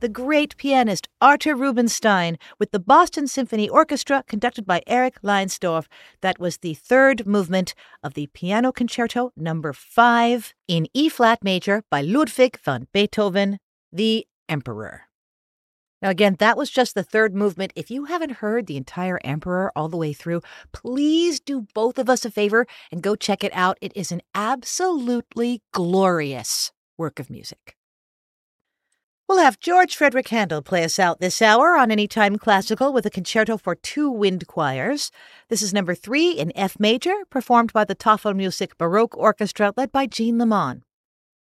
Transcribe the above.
the great pianist Artur Rubinstein with the Boston Symphony Orchestra conducted by Eric Leinsdorf. That was the third movement of the Piano Concerto No. 5 in E-flat major by Ludwig van Beethoven, the Emperor. Now, again, that was just the third movement. If you haven't heard the entire Emperor all the way through, please do both of us a favor and go check it out. It is an absolutely glorious work of music. We'll have George Frederick Handel play us out this hour on Anytime Classical with a concerto for two wind choirs. This is No. 3 in F major, performed by the Tafelmusik Baroque Orchestra led by Jean Lemon.